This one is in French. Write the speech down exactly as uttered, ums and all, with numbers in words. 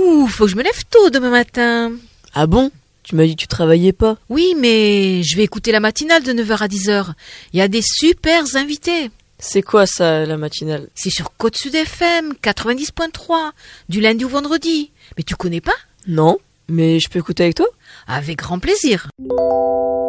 Ouh, faut que je me lève tôt demain matin. Ah bon? Tu m'as dit que tu travaillais pas. Oui, mais je vais écouter la matinale de neuf heures à dix heures. Il y a des super invités. C'est quoi ça, la matinale? C'est sur Côte Sud F M, quatre-vingt-dix point trois, du lundi au vendredi. Mais tu connais pas? Non, mais je peux écouter avec toi? Avec grand plaisir.